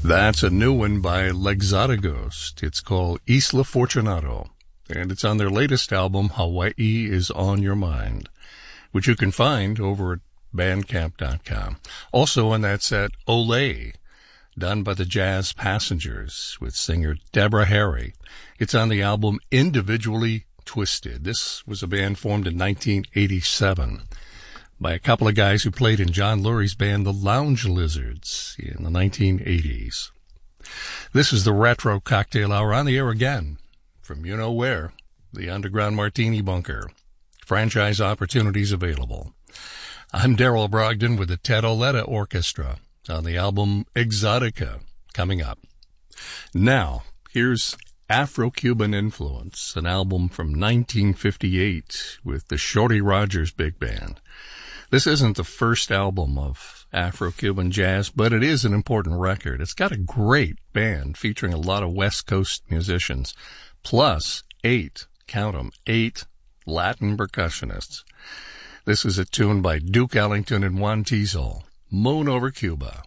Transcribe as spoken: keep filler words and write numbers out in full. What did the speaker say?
That's a new one by L'exoticos. It's called Isla Fortunato, and it's on their latest album, Hawaii is on Your Mind, which you can find over at bandcamp dot com. Also on that set, Olé, done by the Jazz Passengers with singer Deborah Harry. It's on the album Individually Twisted. This was a band formed in nineteen eighty-seven by a couple of guys who played in John Lurie's band, the Lounge Lizards, in the nineteen eighties. This is the Retro Cocktail Hour, on the air again from you-know-where, the Underground Martini Bunker. Franchise opportunities available. I'm Daryl Brogdon with the Ted Oletta Orchestra on the album Exotica, coming up. Now, here's Afro-Cuban Influence, an album from nineteen fifty-eight with the Shorty Rogers Big Band. This isn't the first album of Afro-Cuban jazz, but it is an important record. It's got a great band featuring a lot of West Coast musicians, plus eight, count them, eight Latin percussionists. This is a tune by Duke Ellington and Juan Tizol, Moon Over Cuba.